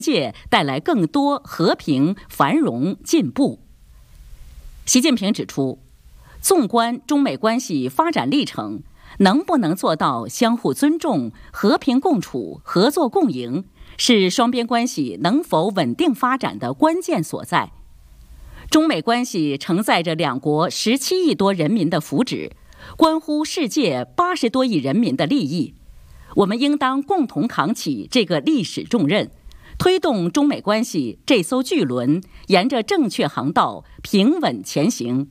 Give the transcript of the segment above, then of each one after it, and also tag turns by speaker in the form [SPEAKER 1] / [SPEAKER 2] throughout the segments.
[SPEAKER 1] 界带来更多和平、繁荣、进步。习近平指出，纵观中美关系发展历程，能不能做到相互尊重、和平共处、合作共赢，是双边关系能否稳定发展的关键所在。中美关系承载着两国17亿多人民的福祉，关乎世界80多亿人民的利益。我们应当共同扛起这个历史重任，推动中美关系这艘巨轮沿着正确航道平稳前行。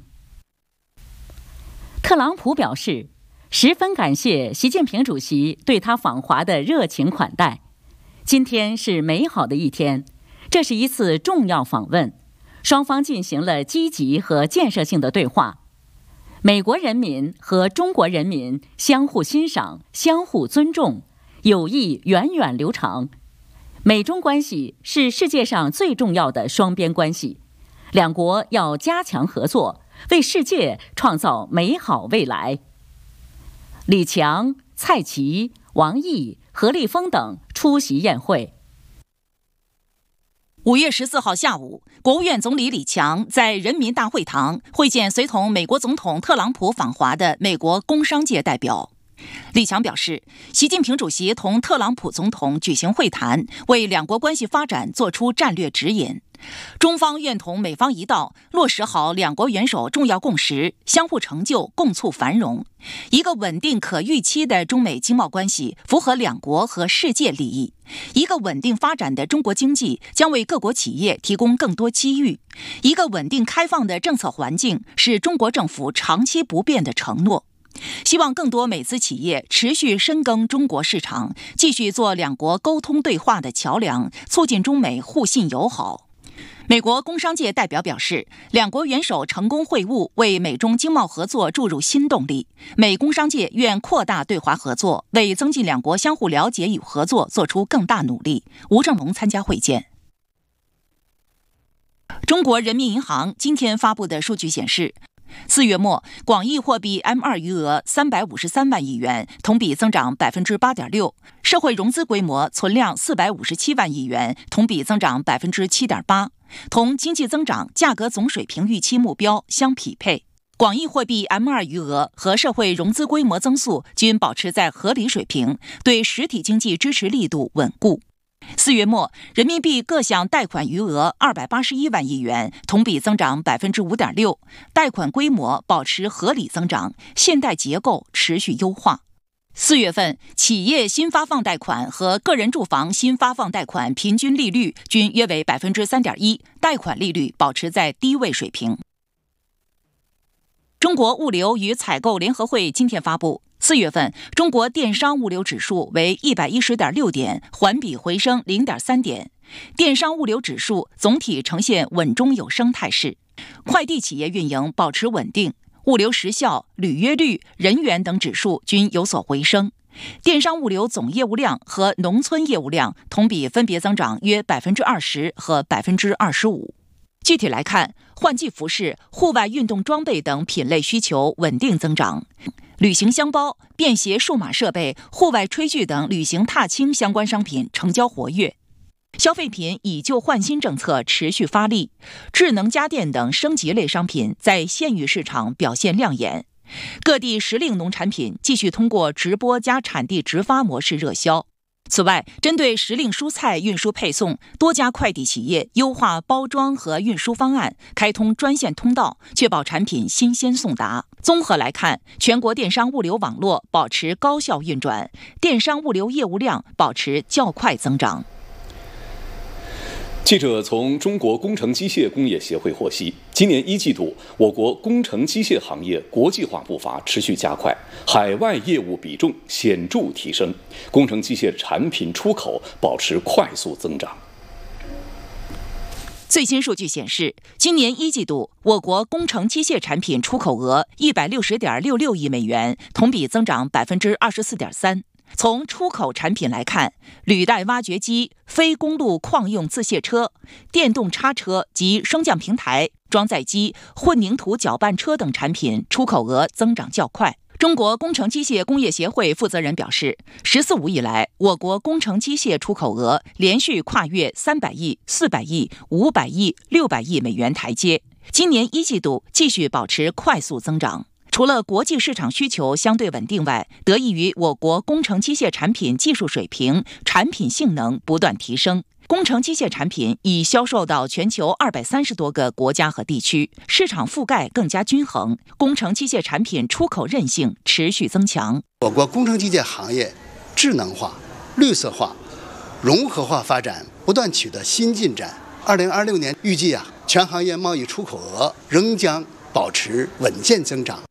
[SPEAKER 1] 特朗普表示，十分感谢习近平主席对他访华的热情款待。今天是美好的一天，这是一次重要访问，双方进行了积极和建设性的对话。美国人民和中国人民相互欣赏、相互尊重，友谊源远流长。美中关系是世界上最重要的双边关系，两国要加强合作，为世界创造美好未来。李强、蔡奇、王毅、何立峰等出席宴会。
[SPEAKER 2] 5月14号下午，国务院总理李强在人民大会堂会见随同美国总统特朗普访华的美国工商界代表。李强表示，习近平主席同特朗普总统举行会谈，为两国关系发展作出战略指引。中方愿同美方一道，落实好两国元首重要共识，相互成就，共促繁荣。一个稳定可预期的中美经贸关系符合两国和世界利益。一个稳定发展的中国经济将为各国企业提供更多机遇。一个稳定开放的政策环境是中国政府长期不变的承诺。希望更多美资企业持续深耕中国市场，继续做两国沟通对话的桥梁，促进中美互信友好。美国工商界代表表示，两国元首成功会晤，为美中经贸合作注入新动力。美工商界愿扩大对华合作，为增进两国相互了解与合作做出更大努力。吴正龙参加会见。中国人民银行今天发布的数据显示，4月末，广义货币 M2 余额353万亿元，同比增长 8.6%； 社会融资规模存量457万亿元，同比增长 7.8%， 同经济增长、价格总水平预期目标相匹配。广义货币 M2 余额和社会融资规模增速均保持在合理水平，对实体经济支持力度稳固。4月末，人民币各项贷款余额281万亿元，同比增长 5.6%， 贷款规模保持合理增长，信贷结构持续优化。4月份，企业新发放贷款和个人住房新发放贷款平均利率均约为 3.1%， 贷款利率保持在低位水平。中国物流与采购联合会今天发布，4月份中国电商物流指数为 110.6 点，环比回升 0.3 点。电商物流指数总体呈现稳中有升态势，快递企业运营保持稳定，物流时效、履约率、人员等指数均有所回升。电商物流总业务量和农村业务量同比分别增长约 20% 和 25%。具体来看，换季服饰、户外运动装备等品类需求稳定增长，旅行箱包、便携数码设备、户外炊具等旅行踏青相关商品成交活跃。消费品以旧换新政策持续发力，智能家电等升级类商品在县域市场表现亮眼。各地时令农产品继续通过直播加产地直发模式热销。此外，针对时令蔬菜运输配送，多家快递企业优化包装和运输方案，开通专线通道，确保产品新鲜送达。综合来看，全国电商物流网络保持高效运转，电商物流业务量保持较快增长。
[SPEAKER 3] 记者从中国工程机械工业协会获悉，今年1季度，我国工程机械行业国际化步伐持续加快，海外业务比重显著提升，工程机械产品出口保持快速增长。
[SPEAKER 2] 最新数据显示，今年1季度，我国工程机械产品出口额160.66亿美元，同比增长 24.3%。从出口产品来看，履带挖掘机、非公路矿用自卸车、电动叉车及升降平台、装载机、混凝土搅拌车等产品出口额增长较快。 中国工程机械工业协会负责人表示，“十四五”以来，我国工程机械出口额连续跨越300亿、400亿、500亿、600亿美元台阶，今年一季度继续保持快速增长。除了国际市场需求相对稳定外，得益于我国工程机械产品技术水平、产品性能不断提升，工程机械产品已销售到全球230多个国家和地区，市场覆盖更加均衡，工程机械产品出口韧性持续增强。
[SPEAKER 4] 我国工程机械行业智能化、绿色化、融合化发展不断取得新进展。2026年预计全行业贸易出口额仍将保持稳健增长。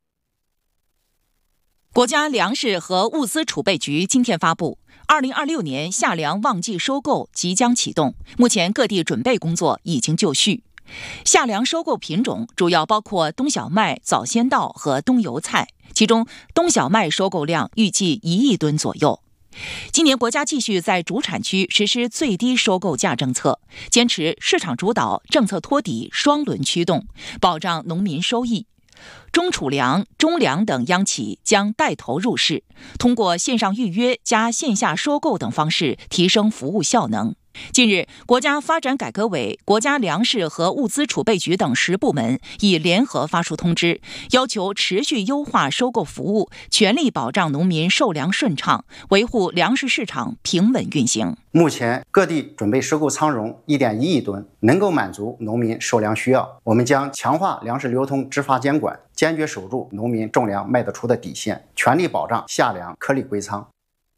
[SPEAKER 2] 国家粮食和物资储备局今天发布，2026年夏粮旺季收购即将启动，目前各地准备工作已经就绪。夏粮收购品种主要包括冬小麦、早先稻和冬油菜，其中冬小麦收购量预计1亿吨左右。今年国家继续在主产区实施最低收购价政策，坚持市场主导、政策托底双轮驱动，保障农民收益。中储粮、中粮等央企将带头入市，通过线上预约加线下收购等方式提升服务效能。近日，国家发展改革委、国家粮食和物资储备局等10部门已联合发出通知，要求持续优化收购服务，全力保障农民售粮顺畅，维护粮食市场平稳运行。
[SPEAKER 5] 目前各地准备收购仓容1.1亿吨，能够满足农民售粮需要。我们将强化粮食流通执法监管，坚决守住农民种粮卖得出的底线，全力保障夏粮颗粒归仓。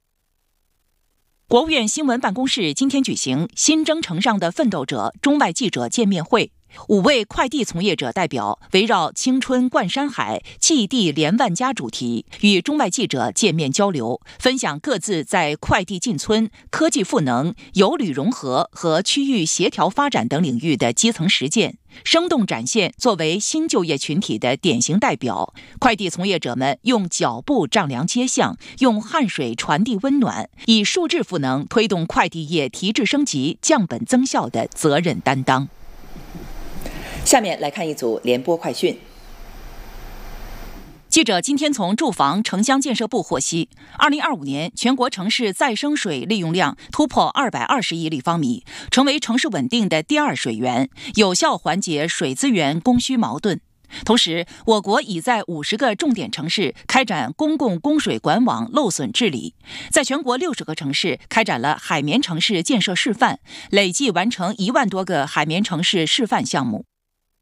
[SPEAKER 2] 国务院新闻办公室今天举行新征程上的奋斗者中外记者见面会，5位快递从业者代表围绕青春贯山海、寄递连万家主题，与中外记者见面交流，分享各自在快递进村、科技赋能、邮旅融合和区域协调发展等领域的基层实践，生动展现作为新就业群体的典型代表，快递从业者们用脚步丈量街巷，用汗水传递温暖，以数质赋能推动快递业提质升级、降本增效的责任担当。
[SPEAKER 6] 下面来看一组联播快讯。
[SPEAKER 2] 记者今天从住房城乡建设部获悉，2025年全国城市再生水利用量突破220亿立方米，成为城市稳定的第2水源，有效缓解水资源供需矛盾。同时，我国已在50个重点城市开展公共供水管网漏损治理，在全国60个城市开展了海绵城市建设示范，累计完成1万多个海绵城市示范项目。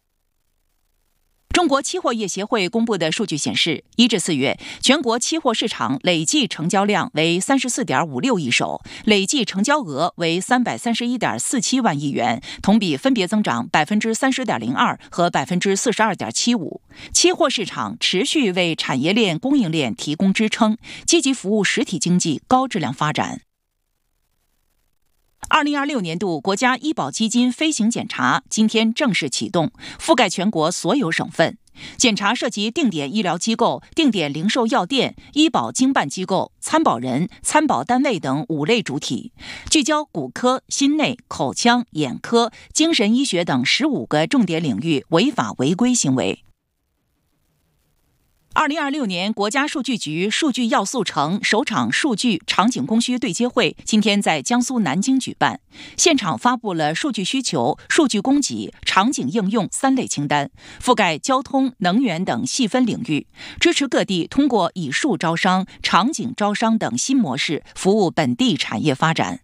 [SPEAKER 2] 中国期货业协会公布的数据显示，1至4月，全国期货市场累计成交量为34.56亿手，累计成交额为331.47万亿元，同比分别增长30.02%和42.75%。期货市场持续为产业链、供应链提供支撑，积极服务实体经济高质量发展。2026年度国家医保基金飞行检查今天正式启动，覆盖全国所有省份。检查涉及定点医疗机构、定点零售药店、医保经办机构、参保人、参保单位等5类主体，聚焦骨科、心内、口腔、眼科、精神医学等15个重点领域违法违规行为。2026年国家数据局数据要素城首场数据场景供需对接会今天在江苏南京举办，现场发布了数据需求、数据供给、场景应用3类清单，覆盖交通、能源等细分领域，支持各地通过以数招商、场景招商等新模式服务本地产业发展。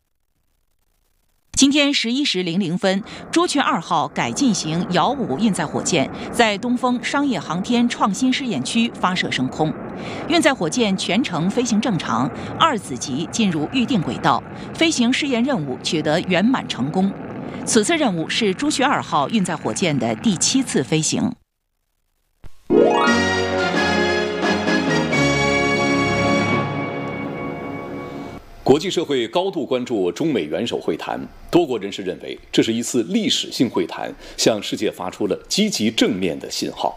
[SPEAKER 2] 今天11时00分，朱雀2号改进型遥5运载火箭在东风商业航天创新试验区发射升空，运载火箭全程飞行正常，2子级进入预定轨道，飞行试验任务取得圆满成功。此次任务是朱雀2号运载火箭的第7次飞行。
[SPEAKER 3] 国际社会高度关注中美元首会谈，多国人士认为这是一次历史性会谈，向世界发出了积极正面的信号。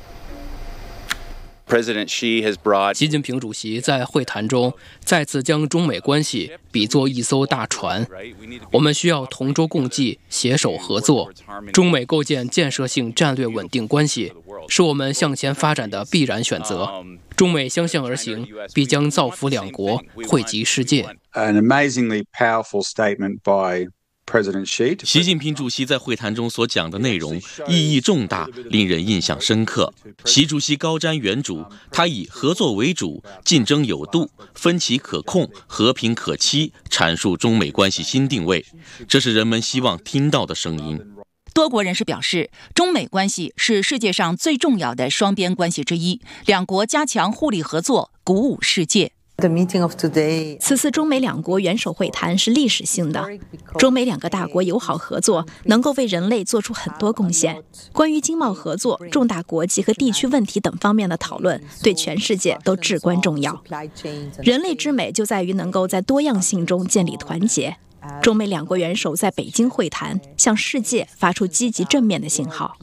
[SPEAKER 7] 习近平主席在会谈中再次将中美关系比作一艘大船，我们需要同舟共济、携手合作。中美构建建设性战略稳定关系，是我们向前发展的必然选择。 中美相向而行，必将造福两国，惠及世界。
[SPEAKER 8] An amazingly powerful statement by President Xi。
[SPEAKER 9] 习近平主席在会谈中所讲的内容意义重大，令人印象深刻。习主席高瞻远瞩，他以合作为主、竞争有度、分歧可控、和平可期阐述中美关系新定位，这是人们希望听到的声音。
[SPEAKER 2] 多国人士表示，中美关系是世界上最重要的双边关系之一，两国加强互利合作，鼓舞世界。
[SPEAKER 10] 此次中美两国元首会谈是历史性的，中美两个大国友好合作能够为人类做出很多贡献。关于经贸合作、重大国际和地区问题等方面的讨论，对全世界都至关重要。人类之美就在于能够在多样性中建立团结。中美两国元首在北京会谈，向世界发出积极正面的信号。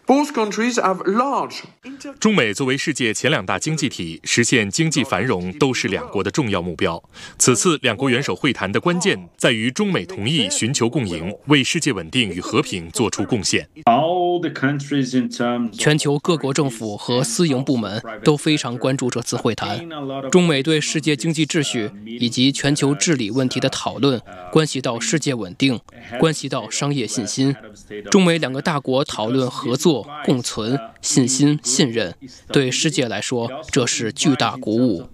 [SPEAKER 11] 中美作为世界前2大经济体，实现经济繁荣都是两国的重要目标。此次两国元首会谈的关键在于中美同意寻求共赢，为世界稳定与和平做出贡献。
[SPEAKER 7] 全球各国政府和私营部门都非常关注这次会谈。中美对世界经济秩序以及全球治理问题的讨论，关系到世界稳定，关系到商业信心。中美两个大国讨论合作、共存、信心、信任，对世界来说，这是巨大鼓舞。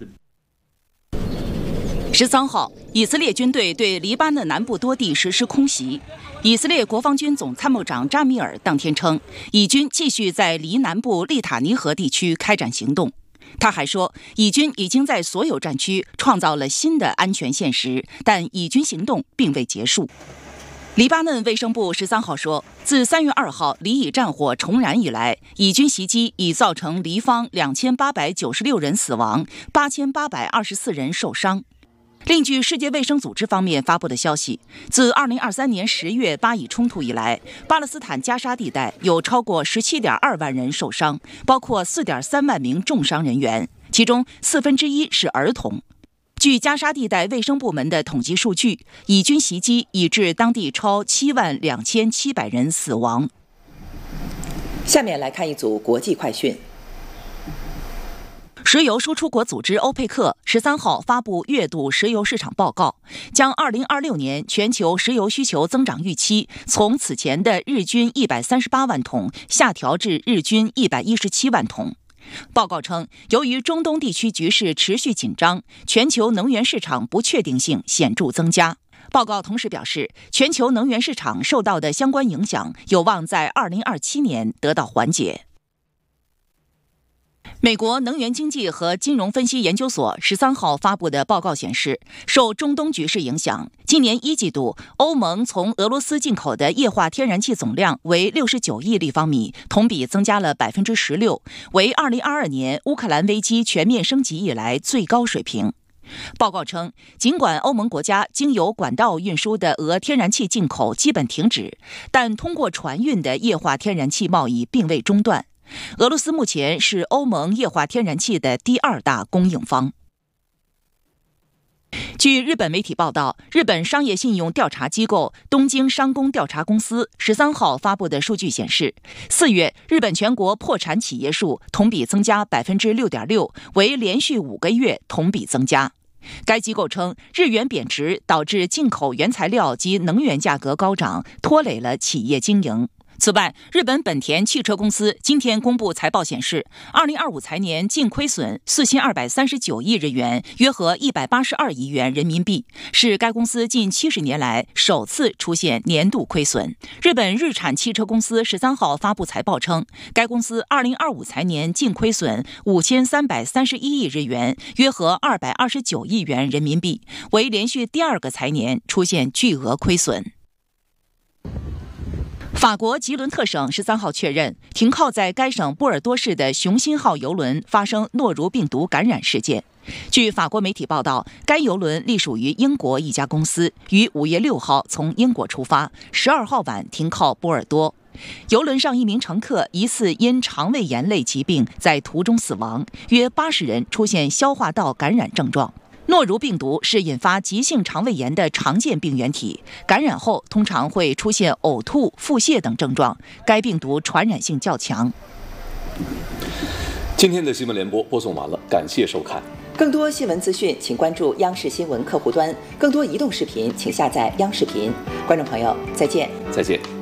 [SPEAKER 2] 13号，以色列军队对黎巴嫩南部多地实施空袭。以色列国防军总参谋长扎米尔当天称，以军继续在黎南部利塔尼河地区开展行动。他还说，以军已经在所有战区创造了新的安全现实，但以军行动并未结束。黎巴嫩卫生部13号说，自3月2号黎以战火重燃以来，以军袭击已造成黎方2896人死亡，8824人受伤。另据世界卫生组织方面发布的消息，自2023年10月巴以冲突以来，巴勒斯坦加沙地带有超过17.2万人受伤，包括4.3万名重伤人员，其中1/4是儿童。据加沙地带卫生部门的统计数据，以军袭击已致当地超72700人死亡。
[SPEAKER 6] 下面来看一组国际快讯。
[SPEAKER 2] 石油输出国组织欧佩克13号发布月度石油市场报告，将2026年全球石油需求增长预期从此前的日均138万桶下调至日均117万桶。报告称，由于中东地区局势持续紧张，全球能源市场不确定性显著增加。报告同时表示，全球能源市场受到的相关影响有望在2027年得到缓解。美国能源经济和金融分析研究所13号发布的报告显示，受中东局势影响，今年1季度欧盟从俄罗斯进口的液化天然气总量为69亿立方米，同比增加了16%，为2022年乌克兰危机全面升级以来最高水平。报告称，尽管欧盟国家经由管道运输的俄天然气进口基本停止，但通过船运的液化天然气贸易并未中断。俄罗斯目前是欧盟液化天然气的第2大供应方。据日本媒体报道，日本商业信用调查机构东京商工调查公司13号发布的数据显示，4月日本全国破产企业数同比增加 6.6%， 为连续5个月同比增加。该机构称，日元贬值导致进口原材料及能源价格高涨，拖累了企业经营。此外，日本本田汽车公司今天公布财报显示，2025财年净亏损4239亿日元，约合182亿元人民币，是该公司近70年来首次出现年度亏损。日本日产汽车公司13号发布财报称，该公司2025财年净亏损5331亿日元，约合229亿元人民币，为连续第2个财年出现巨额亏损。法国吉伦特省13号确认，停靠在该省波尔多市的雄心号邮轮发生诺如病毒感染事件。据法国媒体报道，该邮轮隶属于英国一家公司，于5月6号从英国出发，12号晚停靠波尔多。邮轮上一名乘客疑似因肠胃炎类疾病在途中死亡，约80人出现消化道感染症状。诺如病毒是引发急性肠胃炎的常见病原体，感染后通常会出现呕吐、腹泻等症状，该病毒传染性较强。
[SPEAKER 3] 今天的新闻联播播送完了，感谢收看。
[SPEAKER 6] 更多新闻资讯，请关注央视新闻客户端；更多移动视频，请下载央视频。观众朋友，再见。
[SPEAKER 3] 再见。